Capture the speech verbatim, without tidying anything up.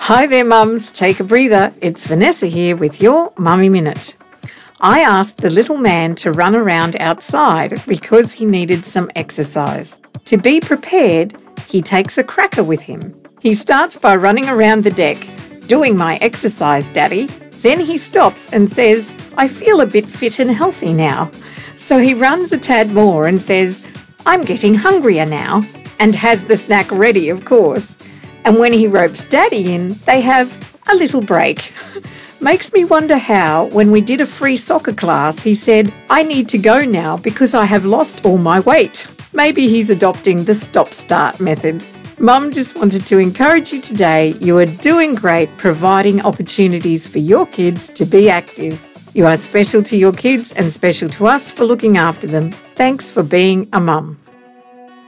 Hi there, mums. Take a breather. It's Vanessa here with your Mummy Minute. I asked the little man to run around outside because he needed some exercise. To be prepared, he takes a cracker with him. He starts by running around the deck, doing my exercise, Daddy. Then he stops and says, I feel a bit fit and healthy now. So he runs a tad more and says, I'm getting hungrier now, and has the snack ready, of course. And when he ropes Daddy in, they have a little break. Makes me wonder how, when we did a free soccer class, he said, I need to go now because I have lost all my weight. Maybe he's adopting the stop-start method. Mum just wanted to encourage you today. You are doing great, providing opportunities for your kids to be active. You are special to your kids and special to us for looking after them. Thanks for being a mum.